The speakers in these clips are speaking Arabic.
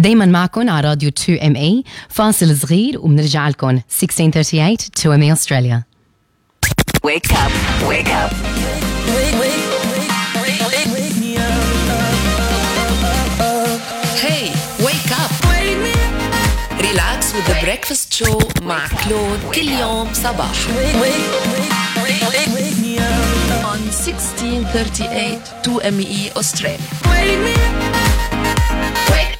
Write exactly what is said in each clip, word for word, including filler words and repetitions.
دايما معكم على راديو تو إم إيه. فاصل صغير وبنرجع لكم ستة عشر ثلاثة وثلاثين تو إم إيه أستراليا. Wake up, wake up. Wake, wake, wake, wake, wake me up. Hey, wake up. Wake me up. Relax with the breakfast show مع كلود كل يوم صباح. Wake, wake, wake, wake, wake me up. On sixteen thirty-eight تو إم إيه Australia. Wake me up. Wake.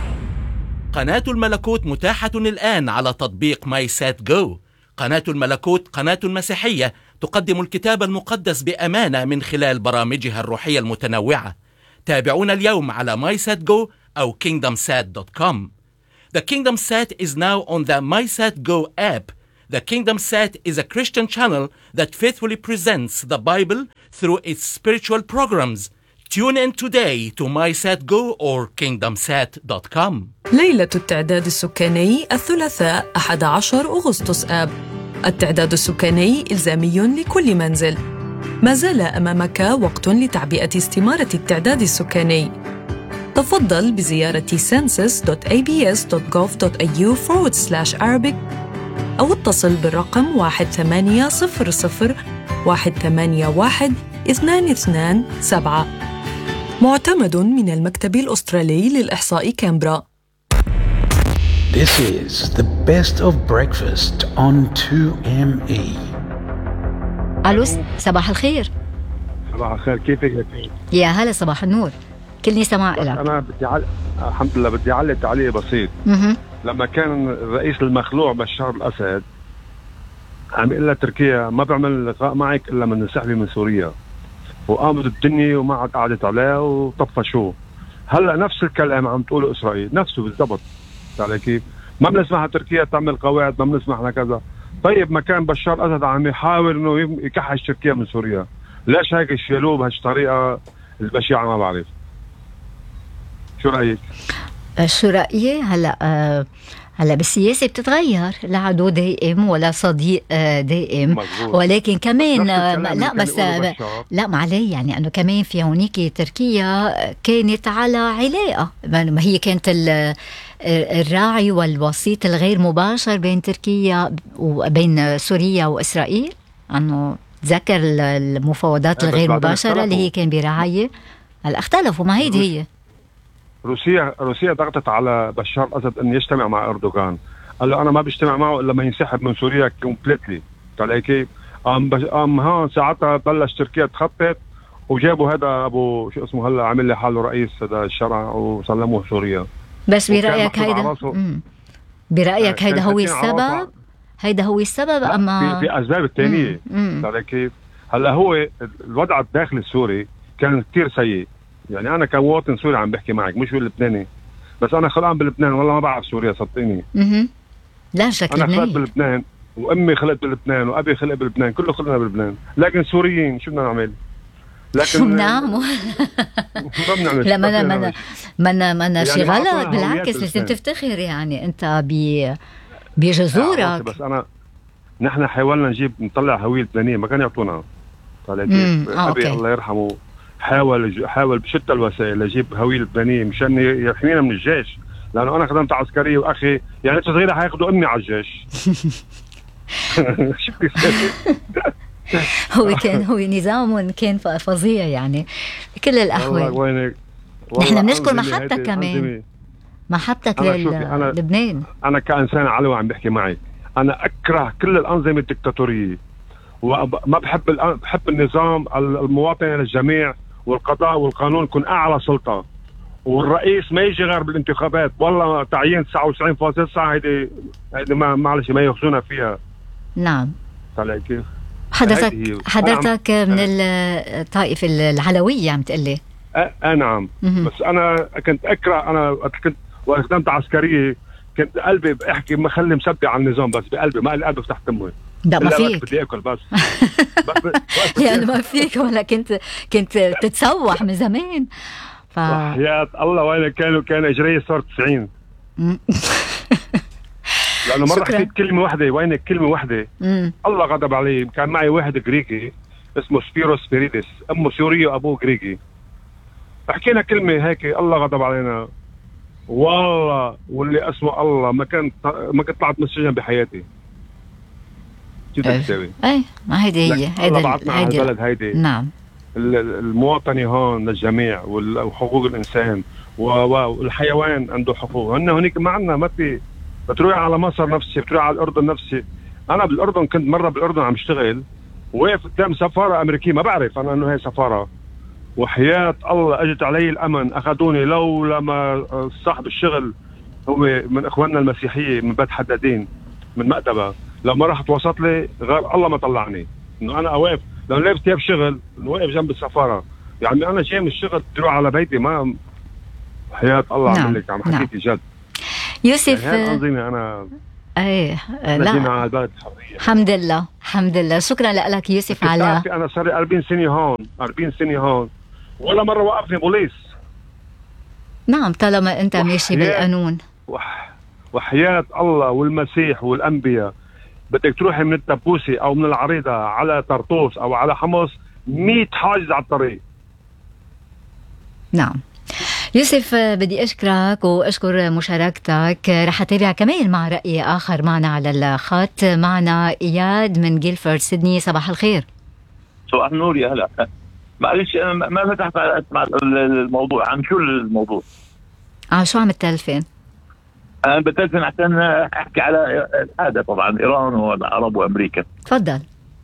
قناة الملكوت متاحة الآن على تطبيق ماي سات جو. قناة الملكوت قناة مسيحية تقدم الكتاب المقدس بأمانة من خلال برامجها الروحية المتنوعة. تابعونا اليوم على MySatGo أو kingdom sat dot com. The Kingdom Sat is now on the MySatGo app. The Kingdom Sat is a Christian channel that faithfully presents the Bible through its spiritual programs. Tune in today to MySatGo or kingdom sat dot com. ليلة التعداد السكاني الثلاثاء أحد عشر أغسطس آب. التعداد السكاني إلزامي لكل منزل. ما زال أمامك وقت لتعبئة استمارة التعداد السكاني. تفضل بزيارة census dot a b s dot gov dot a u forward slash arabic أو اتصل بالرقم واحد ثمانية صفر صفر واحد ثمانية واحد اثنان اثنان سبعة. معتمد من المكتب الأسترالي للإحصاء كامبرا. This is the best of breakfast on two M E. ألو، صباح الخير. صباح الخير، كيفك يا كريم؟ يا هلا، صباح النور، كلني سماع لك. أنا بدي عل... الحمد لله بدي أعلق تعليق بسيط. م-م. لما كان الرئيس المخلوع بشار الأسد عم يقول تركيا ما بعمل لقاء معك إلا من نسحبي من سوريا، وقامت الدنيا وما عاد قعدت عليه وطفشوه. هلا نفس الكلام عم تقوله إسرائيل، نفسه بالضبط. على كيف؟ ما بنسمح تركيا تعمل قواعد، ما بنسمح لها كذا. طيب ما كان بشار الأسد عم يحاول إنه يكحش تركيا من سوريا، ليش هيك شيلوه بهالطريقة البشعة؟ ما بعرف. شو رأيك؟ شو رأيي؟ هلا أه هلا بالسياسة بتتغير، لا عدو دائم ولا صديق دائم. مزبوط. ولكن كمان لا بس لا ما عليه، يعني انه كمان في هونيك تركيا كانت على علاقة، ما هي كانت الراعي والوسيط الغير مباشر بين تركيا وبين سوريا وإسرائيل. انه تذكر المفاوضات الغير مباشرة اللي هي كان برعاية. هلا اختلفوا، ما هيدي هي. روسيا روسيا ضغطت على بشار الأسد أن يجتمع مع أردوغان، قال له أنا ما بجتمع معه إلا ما ينسحب من سوريا كومبليتلي. على كيف؟ أم بش... أم ها ساعتها بلش تركيا تخطط وجابوا هذا أبو شو اسمه هلا عمل لي حاله رئيس هذا الشرع وسلموه سوريا. بس برأيك هيدا برأيك هيدا هو السبب؟ هيدا هو السبب أما في, في أسباب الثانية. على كيف؟ هلا هو الوضع الداخلي السوري كان كتير سيء. يعني أنا كمواطن سوري عم بحكي معك، مش باللبناني، بس أنا خلقان بلبنان والله ما بعرف سوريا، صدقيني. اها لا شكل أنا خلقت بلبنان وأمي خلقت بلبنان وأبي خلق بلبنان، كله خلقنا بلبنان، لكن سوريين شو بدنا نعمل؟ لكن شو بنعمل؟ ما بنعمل. لا ما ما ما ما شيء غلط، بالعكس لازم تفتخر يعني أنت ب بجذورك. بس أنا نحن حاولنا نجيب نطلع هوية لبنانية ما كان يعطونا. طيب أبي الله يرحمه حاول حاول بشتى الوسائل لجيب هوية لبنانية مشان يحمينا من الجيش، لأنه أنا خدمت عسكرية وأخي يعني صغيرة حياخدوا أمي على الجيش. هو كان هو نظام كان فظيع يعني بكل الأحوال. نحن بنشكر محبتك كمان، محبتك للبنان. أنا كإنسان علوي عم بحكي معي، أنا أكره كل الأنظمة الدكتاتورية وما بحب بحب النظام المواطن للجميع، والقضاء والقانون يكون أعلى سلطة، والرئيس ما يجي غير بالانتخابات. والله تعيين تسعة وتسعين فاصلة تسعة هيدي هيدي ما معلش ما يخزونا فيها. نعم. طلع كيف؟ حضرتك حضرتك من الطائفة العلوية عم تقلي؟ أه نعم. بس أنا كنت أكره، أنا كنت وخدمت عسكرية كنت قلبي بحكي ما خلي مسبي على النظام، بس بقلبي ما قلبي بفتح تمي. لا ما فيك. بدي اكل بس. يعني ما فيك ولا كنت كنت تتسوح من زمان. ف يا الله وين كانوا كان اجري صار تسعين. لانه مره حكيت كلمه واحده، وين كلمه واحده الله غضب علي. كان معي واحد جريكي اسمه سبيروس بيريدس، امه سوريه وابوه جريكي. حكينا كلمه هيك الله غضب علينا. والله واللي اسمه الله ما كنت ما كنت طلعت من السجن بحياتي. شو بدك تسوي؟ ايه ما هيدي هي هيدي بعثنا على البلد هيدي. نعم. المواطنة هون للجميع وحقوق الانسان والحيوان عنده حقوق. هن هنيك ما عندنا، ما في. بتروح على مصر نفسي، بتروح على الاردن نفسي. انا بالاردن كنت مره بالاردن عم اشتغل، واقف قدام سفاره امريكيه، ما بعرف انا انه هي سفاره، وحياه الله اجت علي الامن، اخذوني. لو لما صاحب الشغل هو من اخواننا المسيحيه من بيت حدادين من مأدبة، لما رحت وسط لي غير الله ما طلعني انه انا واقف، لو لابس ثياب شغل واقف جنب السفاره. يعني انا جاي من الشغل تروح على بيتي، ما حياه الله. نعم. عم لك عم حكيتي جد يوسف. يعني أنظمي أنا ايه لا على البلد حرية. الحمد لله الحمد لله. شكرا لك يوسف. على أنا صار لي أربعين سنة هون، أربعين سنة هون، ولا مرة وقفني بوليس. نعم طالما أنت ماشي بالقانون. وح... وحياة الله والمسيح والأنبياء، بدك تروحي من التبوسي أو من العريضة على طرطوس أو على حمص مية حاجز على الطريق. نعم يوسف، بدي أشكرك وأشكر مشاركتك. رح أتابع كمان مع رأي آخر معنا على الخط. معنا إياد من جيلفورد سيدني. صباح الخير. صباح النور. يا هلا. معلش ما فتحت اسمع الموضوع. عن شو الموضوع؟ عن شو عم تتلفن؟ أنا بتلفن عشان أحكي على هذا طبعا إيران والعرب وأمريكا. تفضل.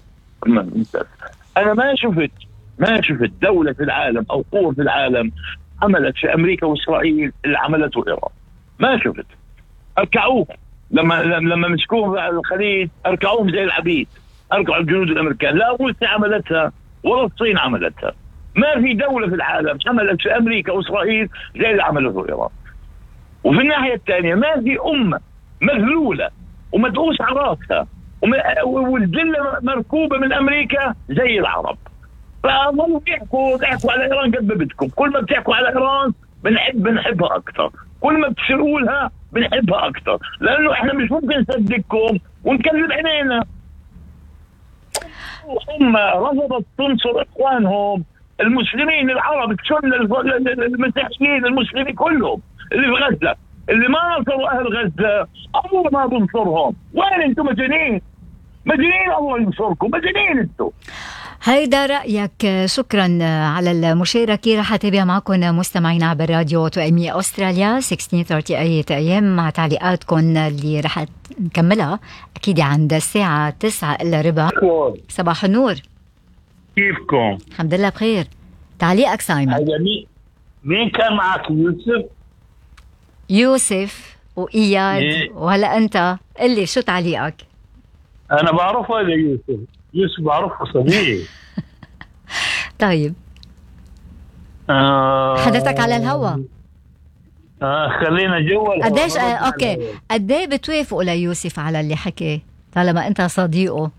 أنا ما شفت ما شفت دولة في العالم أو قوة في العالم عملت في أمريكا وإسرائيل اللي عملته إيران. ما شفت. أركعوه لما لما مسكوهم في الخليج، أركعوهم زي العبيد، أركعوا الجنود الأمريكان. لا روسيا عملتها ولا الصين عملتها. ما في دولة في العالم عملت في أمريكا وإسرائيل زي اللي عملته إيران. وفي الناحية الثانية ما في أمة مذلولة ومدعوس على راسها والذلة مركوبة من أمريكا زي العرب. فظلوا يحكوا يحكوا على إيران قد ما بدكم. كل ما بتحكوا على إيران بنحب بنحبها أكثر، كل ما بتشيروا لها بنحبها أكثر، لأنه إحنا مش ممكن نصدقكم ونكذب عينينا. هم رفضت تنصر إخوانهم المسلمين العرب، السنة المسيحيين المسلمين كلهم اللي في غزة، اللي ما نصروا أهل غزة الله ما بنصرهم. وين أنتم مجانين؟ مجانين الله ينصركم، مجانين أنتم. هيدا رأيك. شكرا على المشاركة. رح أتابع معكم مستمعين عبر راديو تو إم إي أستراليا ستة عشر ثلاثين إيه إم مع تعليقاتكم اللي رح نكملها أكيد عند الساعة تسعة إلا ربع. صباح النور. كيفكم؟ الحمد لله بخير. تعليقك سايمون. مين كان معك؟ يوسف؟ يوسف وإياد إيه؟ وهلا أنت قل لي شو تعليقك؟ أنا بعرفه هذا يوسف. يوسف بعرفه صديقي. طيب آه حدثك على الهوا. آه خلينا جوا. قديش آه أوكي قد ايه بتوافقوا ليوسف على اللي حكي طالما أنت صديقه؟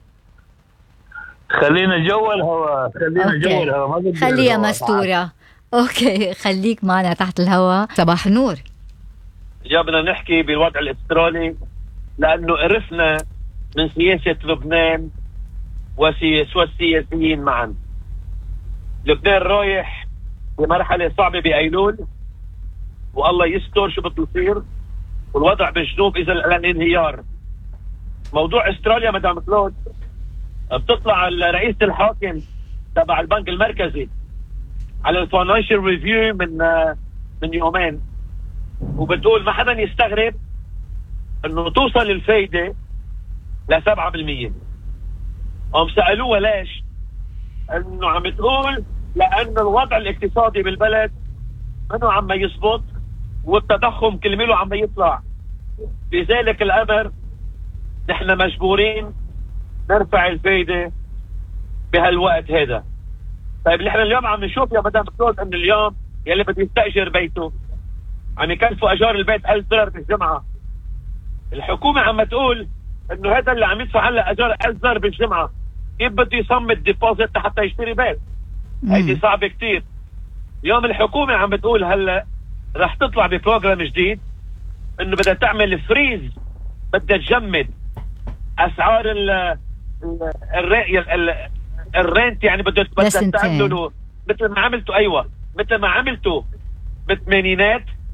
خلينا جوا الهوا. خلينا جوا الهوا. خليها مستورة. اوكي خليك معنا تحت الهواء. صباح النور. جابنا نحكي بالوضع الاسترالي لانه عرفنا من سياسة لبنان والسياسيين معا. لبنان رايح بمرحلة صعبة بأيلول، والله يستر شو بده يصير، والوضع بالجنوب اذا الانهيار. موضوع استراليا مدام كلود، بتطلع رئيس الحاكم تبع البنك المركزي على الفاينانشال ريفيو من من يومين، وبتقول ما حدا يستغرب انه توصل الفايده ل سبعة بالمية. هم سالوها ليش؟ انه عم تقول لانه الوضع الاقتصادي بالبلد منه عم يزبط والتضخم كلميله عم يطلع. بذلك الامر نحن مجبورين نرفع الفايده بهالوقت هذا. طيب نحن اليوم عم نشوف يا مدام كلود ان اليوم يلي بده يستاجر بيته عم يكلفوا اجار البيت ألف دولار بالجمعه. الحكومه عم تقول انه هذا اللي عم يدفع هلا اجار ألف دولار بالجمعه كيف بده يصمد ديبوزيت حتى يشتري بيت؟ هيدي صعبه كثير. اليوم الحكومه عم بتقول هلا رح تطلع ببروجرام جديد انه بدها تعمل فريز، بدها تجمد اسعار ال ال الرنت، يعني بدها تعملوا مثل ما عملتوا. ايوه مثل ما عملتوا بالثمانينات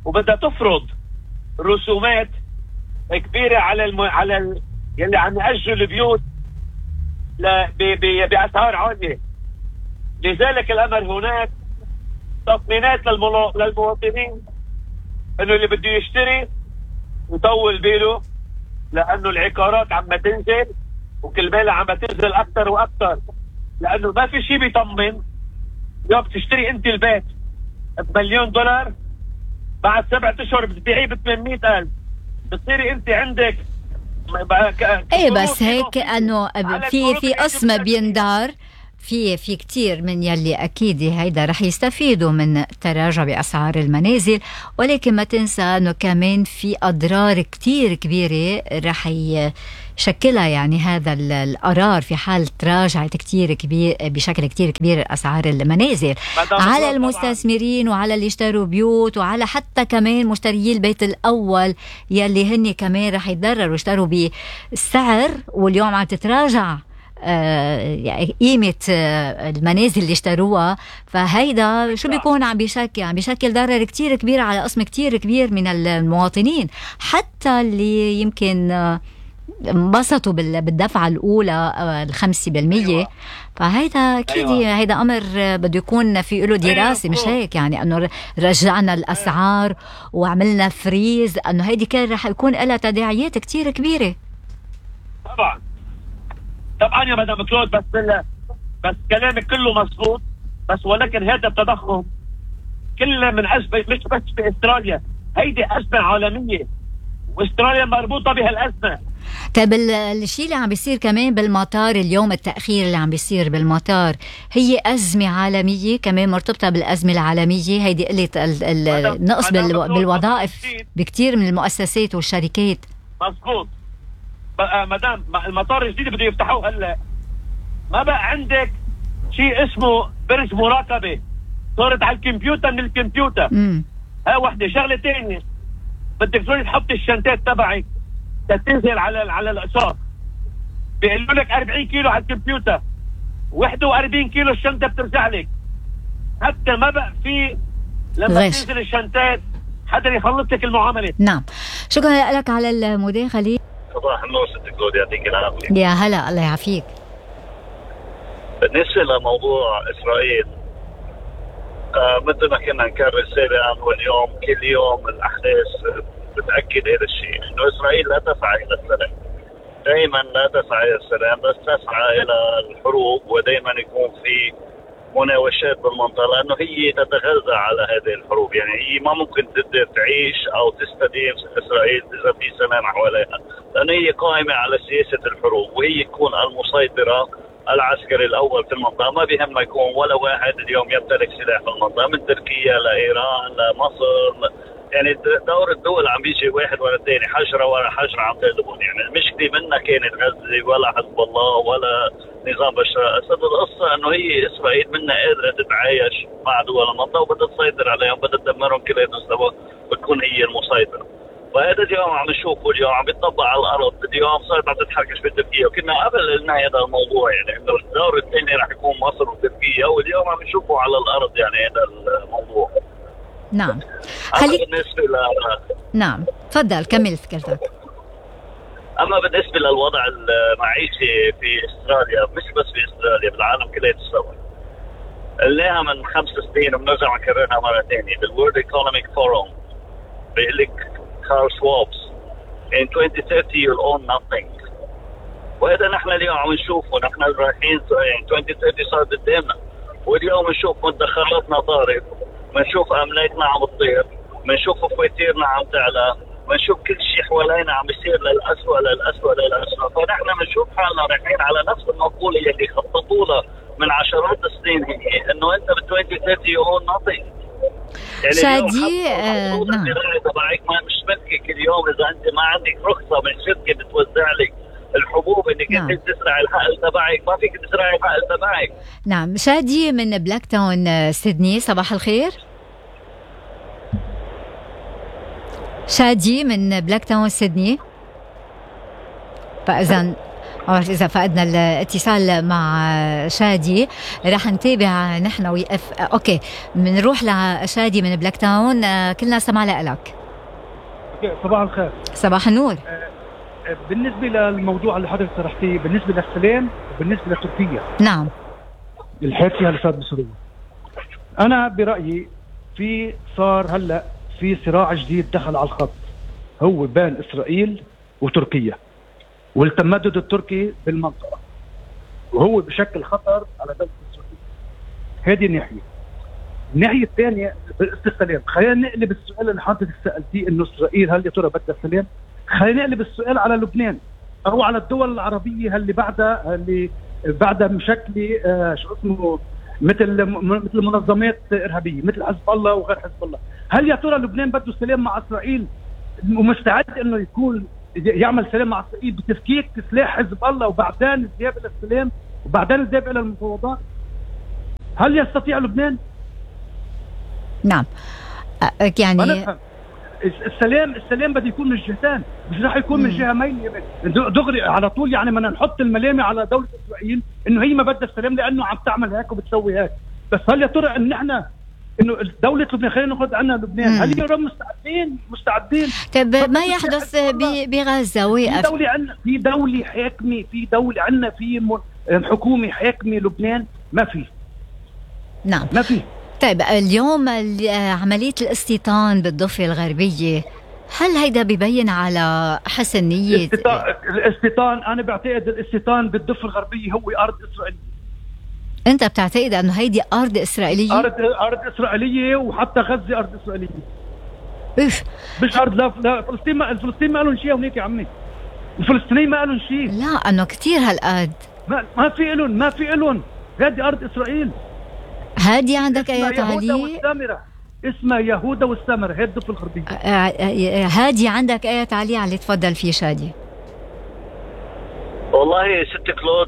وبدها تفرض رسومات كبيره على الم... على ال... يلي عم يأجروا البيوت ل... ب... ب... باسعار عاليه. لذلك الامر هناك تطمينات للمو... للمواطنين انه اللي بده يشتري يطول باله، لانه العقارات عم تنزل وكل مالها عم تنزل اكثر واكثر، لانه ما في شيء بيطمن. يوم بتشتري انت البيت بمليون دولار، بعد سبعة اشهر بتبيعيه ب ثمانمئة ألف، بتصيري انت عندك ايه بس هيك انه في في قسم بيندار في في كتير من يلي اكيد هيدا رح يستفيدوا من تراجع باسعار المنازل، ولكن ما تنسى انه كمان في اضرار كتير كبيره رح يشكلها يعني هذا القرار في حال تراجعت كتير كبير بشكل كتير كبير اسعار المنازل على المستثمرين وعلى اللي اشتروا بيوت وعلى حتى كمان مشتريي البيت الاول يلي هن كمان رح يتضرروا، اشتروا بالسعر واليوم عم تتراجع آه قيمة آه المنازل اللي اشتروها، فهيدا شو بيكون عم بيشكل عم بيشكل ضرر كتير كبير على قسم كتير كبير من المواطنين، حتى اللي يمكن آه انبسطوا بالدفعة الأولى آه الخمسة بالمية. أيوة. فهيدا أكيد أيوة. هيدا أمر بده يكون في له دراسة. أيوة. مش هيك يعني أنه رجعنا الأسعار وعملنا فريز، أنه هيدي كان رح يكون لها تداعيات كتير كبيرة. طبعا طبعا يا مدام كلود، بس بس كلامك كله مظبوط، بس ولكن هذا التضخم كله من أزمة، مش بس في استراليا، هيدي أزمة عالمية واستراليا مربوطة بهالأزمة. طيب الشيء اللي عم بيصير كمان بالمطار اليوم، التأخير اللي عم بيصير بالمطار، هي أزمة عالمية كمان مرتبطة بالأزمة العالمية، هيدي قلة النقص بالوظائف بكتير من المؤسسات والشركات. مظبوط. مدام المطار الجديد بده يفتحوه هلا، ما بقى عندك شيء اسمه برج مراقبه، صارت على الكمبيوتر من الكمبيوتر. امم ها وحده. شغله ثانيه، بدك تروحي تحطي الشنطات تبعك تنزل على على الاقساط، بيقولوا لك أربعين كيلو على الكمبيوتر، واحد وأربعين كيلو الشنطه بترجع لك، حتى ما بقى في لما غيش. تنزل الشنطات حدا يخلص لك المعامله. نعم، شكرا لك على المداخله. صباح النور ست كلود، يعطيك العافيه. يا هلا، الله يعافيك. بالنسبه لموضوع اسرائيل، آه مثل ما كنا نكرر سابقا واليوم كل يوم الاحداث بتاكد هذا الشيء، انه اسرائيل لا تسعى الى السلام، دائما لا تسعى الى السلام، بس تسعى الى الحروب، ودائما يكون في مناوشات بالمنطقه، لانه هي تتغذى على هذه الحروب. يعني هي ما ممكن تقدر تعيش او تستديم اسرائيل اذا في سلام حواليها، لانه هي قائمه على سياسه الحروب، وهي تكون المسيطره العسكري الاول في المنطقه. ما بيهمها يكون ولا واحد اليوم يمتلك سلاح في المنطقه، من تركيا لايران لمصر، يعني دور الدول عم بيجي واحد ورا الثاني، حجره ورا حجره عم تهدمون. يعني المشكله منا كانت غزه ولا حزب الله ولا نظام بشار الاسد، القصه انه هي اسرائيل منا قادره تتعايش مع دول المنطقه وبدها تسيطر عليهم، بدها تدمرهم كلياتهم سوا، بتكون هي المسيطره. وهذا اليوم عم نشوفه، اليوم عم بيطبق على الارض، اليوم صارت عم تتحركش بتركيا، وكنا قبل قلنا هذا الموضوع يعني انه الدور الثاني رح يكون مصر وتركيا، واليوم عم نشوفه على الارض يعني هذا الموضوع. نعم. خلي بالنسبه ل نعم تفضل كمل فكرتك. اما بالنسبه للوضع المعيشي في استراليا، مش بس في استراليا، بالعالم كله سوا، قلناها من خمس سنين وبنرجع نكررها مره ثانيه بالورد ايكونوميك فورم، بيقول لك كارل شوابس in twenty thirty you'll own nothing. وهذا نحن اليوم عم نشوفه، نحن رايحين يعني twenty thirty صار قدامنا، واليوم نشوف مدخراتنا طارت، بنشوف عملاتنا عم تطير، بنشوف فواتيرنا عم تعلى، بنشوف كل شيء حوالينا عم يصير للأسوأ للأسوأ للأسوأ. فنحن بنشوف حالنا رايحين على نفس المقولة اللي خططوا لها من عشرات السنين، هي انه انت ب twenty thirty you own nothing. يعني شادي آه نعم تبعك ما مش ملكك اليوم، اذا انت ما عندك رخصه من شركه بتوزع لك الحبوب انك نعم. انت تزرع الحقل تبعك، ما فيك تزرع الحقل تبعك. نعم. شادي من بلاك تاون سيدني، صباح الخير. شادي من بلاك تاون سيدني. فاذا إذا فقدنا الاتصال مع شادي رح نتابع نحن ويقف. أوكي بنروح لشادي من بلاك تاون. كلنا سمع لك. صباح الخير. صباح النور. بالنسبة للموضوع اللي حضرتك طرحتيه بالنسبة للسلام وبالنسبة لتركيا، نعم الحياة فيها اللي صار بسوريا، أنا برأيي في صار هلأ في صراع جديد دخل على الخط، هو بين إسرائيل وتركيا والتمدد التركي بالمنطقة، وهو بشكل خطر على دولة إسرائيل. هذه الناحية. الناحية الثانية بالاستسلام، خلينا نقلب السؤال اللي حضرتك سألتيه إنه إسرائيل هل يا ترى بدها سلام؟ خلينا نقلب السؤال على لبنان أو على الدول العربية اللي بعدها اللي بعدها مشكلة آه شو اسمه مثل مثل منظمات إرهابية مثل حزب الله وغير حزب الله. هل يا ترى لبنان بده سلام مع إسرائيل ومستعد إنه يكون يعمل سلام مع إسرائيل بتفكيك سلاح حزب الله وبعدين الذهاب إلى السلام وبعدين الذهاب إلى المفاوضات؟ هل يستطيع لبنان؟ نعم يعني السلام السلام بده يكون من جهتين، مش راح يكون من جهه ميلة دغري على طول. يعني بدنا نحط الملامه على دوله اسرائيل انه هي ما بدها السلام لانه عم تعمل هيك وبتسوي هيك. بس هل يا ترى ان احنا انه دوله لبنان خلينا ناخذ عنا لبنان مم. هل يا مستعدين مستعدين؟ طيب ما يحدث بغزه ويقف؟ في دوله عنا في دوله حاكمه في دوله عنا في حكومه حاكمه لبنان ما في. نعم ما في. طيب اليوم عملية الاستيطان بالضفة الغربية هل هيدا بيبين على حسن نية؟ الاستيطان أنا بعتقد الاستيطان بالضفة الغربية هو أرض إسرائيلية. أنت بتعتقد أنه هيدي أرض إسرائيلية؟ أرض أرض إسرائيلية وحتى غزة أرض إسرائيلية. إيش؟ مش أرض لا, لا فلسطين ما الفلسطين ما قالوا شيء هونيك يا عمي. الفلسطينيين ما قالوا شيء. لا أنه كتير هالقد. ما ما في إلهم ما في إلهم هذه أرض إسرائيل. هادي عندك آيات علي؟ اسمها يهودا والسامرة هي الضفة الغربية. هادي عندك آيات علي على تفضل في شادي. والله ست كلود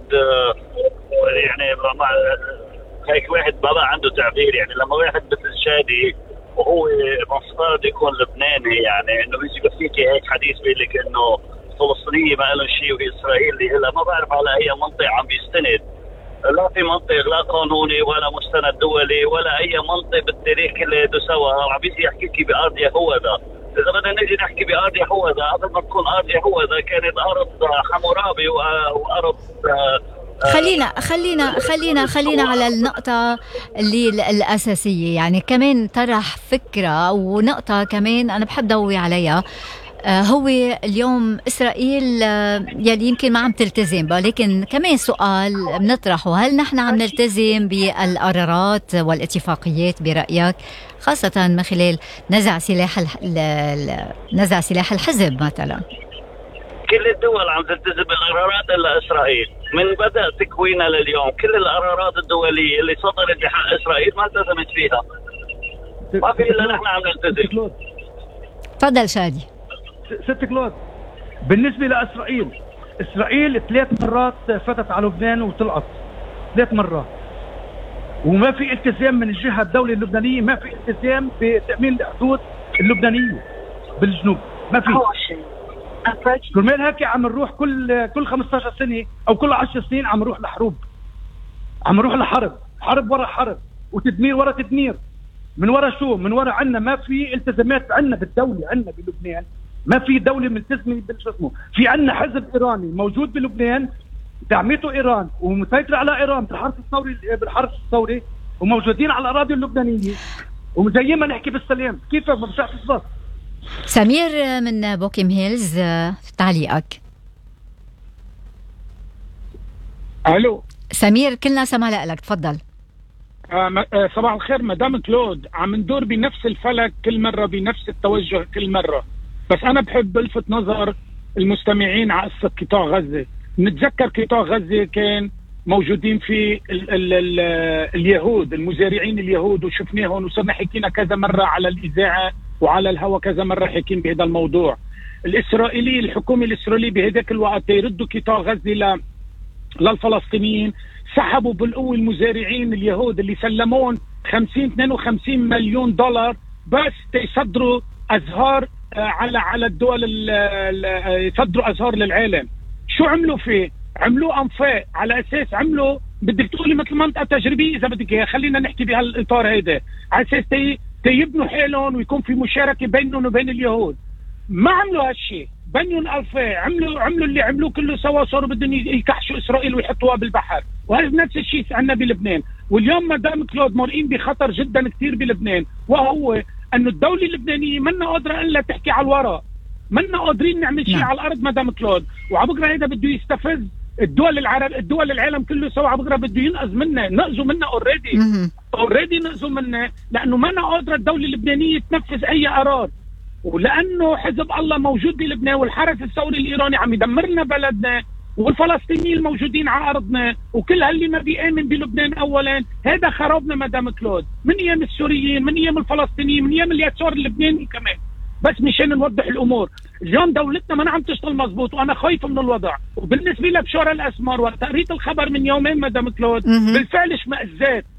يعني مع هيك واحد بابا عنده تعبير، يعني لما واحد مثل شادي وهو مفترض يكون لبناني يعني انه يجي بفيكي هيك حديث بيقول لك انه الفلسطينية ما لهم شيء وإسرائيل هلا ما بعرف على أي منطقة عم بيستند. لا في منطق لا قانوني ولا مستند دولي ولا اي منطق بالتاريخ اللي تسوى عم بيجي يحكي بارض يهوذا. اذا بدنا نجي نحكي بارض يهوذا قبل ما تكون ارض يهوذا كانت ارض حمورابي وارض خلينا خلينا خلينا خلينا على النقطة اللي الأساسية، يعني كمان طرح فكرة ونقطة كمان أنا بحب ضوي عليها. هو اليوم إسرائيل يلي يمكن ما عم تلتزم، ولكن كمان سؤال بنطرحه، هل نحن عم نلتزم بالقرارات والاتفاقيات برأيك، خاصة من خلال نزع سلاح نزع سلاح الحزب مثلا؟ كل الدول عم تلتزم بالقرارات إلا إسرائيل. من بدأ تكوينها لليوم كل القرارات الدولية اللي صدرت بحق إسرائيل ما التزمت فيها. ما في إلا نحن عم نلتزم. تفضل شادي. ست كلود بالنسبة لإسرائيل، إسرائيل ثلاث مرات فتت على لبنان وطلعت ثلاث مرات، وما في التزام من الجهة الدولة اللبنانية، ما في التزام بتأمين الحدود اللبنانية بالجنوب، ما في. كرمال هيك عم نروح كل كل خمسة عشر سنة أو كل عشر سنين عم نروح لحروب، عم نروح لحرب، حرب ورا حرب وتدمير ورا تدمير. من ورا شو؟ من ورا عنا ما في التزامات عنا بالدولة، عنا بلبنان ما في دولة ملتزمة بالشو اسمه. في عنا حزب إيراني موجود بلبنان دعمته إيران ومسيطر على إيران بالحرس الثوري بالحرس الثوري وموجودين على الأراضي اللبنانية وزي نحكي بالسلام. كيف ما بشعر تصبح؟ سمير من بوكيم هيلز تعليقك. ألو سمير كلنا سمع لك تفضل. آه آه صباح الخير مدام كلود. عم ندور بنفس الفلك كل مرة بنفس التوجه كل مرة، بس أنا بحب ألفت نظر المستمعين على قصة قطاع غزة. نتذكر قطاع غزة كان موجودين في ال ال ال اليهود المزارعين اليهود وشفناهم وصرنا حكينا كذا مرة على الإذاعة وعلى الهواء كذا مرة حكين بهذا الموضوع. الإسرائيلي الحكومة الإسرائيلية بهذاك الوقت يردوا قطاع غزة ل للفلسطينيين، سحبوا بالقوة المزارعين اليهود اللي سلمون خمسين اثنين وخمسين مليون دولار بس يصدروا أزهار على على الدول، يصدروا أزهار للعالم. شو عملوا فيه؟ عملوه انفاق على اساس عملوا بدك تقولي مثل منطقه تجريبيه اذا بدك اياها، خلينا نحكي بهالاطار هيدا، على اساس تي تيبنوا حالهم ويكون في مشاركه بينهم وبين اليهود. ما عملوا هالشيء، بنيوا الانفاق، عملوا عملوا اللي عملوه كله سوا، صاروا بدهم يكحشوا اسرائيل ويحطوها بالبحر، وهذا نفس الشيء عندنا بلبنان. واليوم مدام كلود مرقين بخطر جدا كثير بلبنان، وهو انه الدوله اللبنانيه منا قادره الا تحكي على الورق، منا قادرين نعمل شيء على الارض مدام كلود. وعلى بكره هيدا بده يستفز الدول العرب، الدول العالم كله سوا، على بكره بده ينقذ منا، نقذوا منا اوريدي اوريدي نقذوا منا، لانه منا قادره الدوله اللبنانيه تنفذ اي قرار، ولانه حزب الله موجود بلبنان والحرس الثوري الايراني عم يدمرنا بلدنا، والفلسطينيين الموجودين على ارضنا، وكل اللي ما بيامن بلبنان اولا هذا خربنا مدام كلود، من ايام السوريين، من ايام الفلسطينيين، من ايام اليسار اللبناني كمان. بس مشان نوضح الامور، اليوم دولتنا ما عم تشتغل مزبوط، وانا خايف من الوضع. وبالنسبه لبشار الاسمر وقت قريت الخبر من يومين مدام كلود بالفعل اشمئزات،